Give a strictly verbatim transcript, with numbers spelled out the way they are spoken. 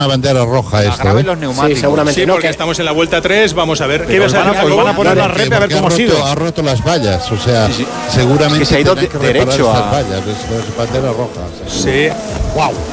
una bandera roja esto. Agraven ¿eh? los neumáticos. Sí, seguramente Sí, no, porque que- estamos en la vuelta tres, vamos a ver. ¿Qué Pues ibas a van a, decir, pues Jacobo? van a poner la Porque- repe a ver porque cómo ha ha sido. roto, ha roto las vallas, o sea, Sí, sí. seguramente Es que se ha ido tendrán que de- reparar derecho estas a- vallas, es, es bandera roja. Sí. Wow.